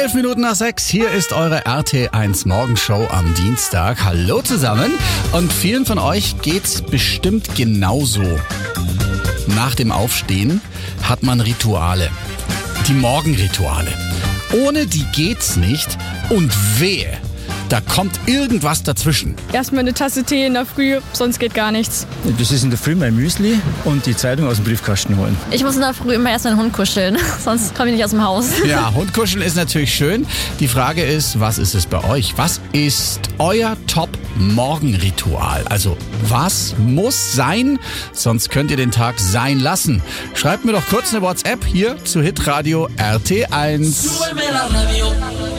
6:12. Hier ist eure RT1 Morgenshow am Dienstag. Hallo zusammen. Und vielen von euch geht's bestimmt genauso. Nach dem Aufstehen hat man Rituale. Die Morgenrituale. Ohne die geht's nicht. Und wehe, da kommt irgendwas dazwischen. Erstmal eine Tasse Tee in der Früh, sonst geht gar nichts. Das ist in der Früh mein Müsli und die Zeitung aus dem Briefkasten holen. Ich muss in der Früh immer erst meinen Hund kuscheln, sonst komme ich nicht aus dem Haus. Ja, Hundkuscheln ist natürlich schön. Die Frage ist, was ist es bei euch? Was ist euer Top-Morgenritual? Also, was muss sein? Sonst könnt ihr den Tag sein lassen. Schreibt mir doch kurz eine WhatsApp hier zu Hitradio RT1.